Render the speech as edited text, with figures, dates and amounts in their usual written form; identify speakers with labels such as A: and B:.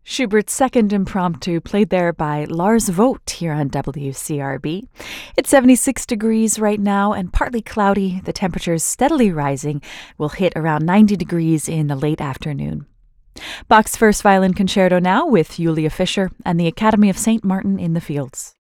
A: Schubert's Second Impromptu, played there by Lars Vogt here on WCRB. It's 76 degrees right now and partly cloudy. The temperature's steadily rising. Will hit around 90 degrees in the late afternoon. Bach's First Violin Concerto now with Julia Fischer and the Academy of St. Martin in the Fields.